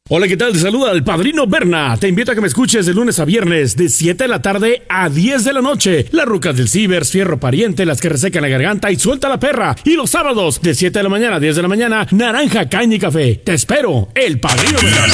Hola, ¿qué tal? Te saluda el Padrino Berna. Te invito a que me escuches de lunes a viernes, de 7 de la tarde a 10 de la noche. Las rucas del Cibers, Fierro Pariente, las que resecan la garganta y suelta la perra. Y los sábados, de 7 de la mañana a 10 de la mañana, Naranja, Caña y Café. Te espero, el Padrino Berna.